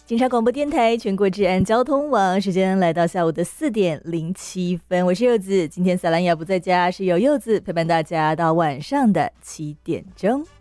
警察广播电台全国治安交通网，时间来到下午的4:07，我是柚子。今天萨兰雅不在家，是由柚子陪伴大家到晚上的7点钟。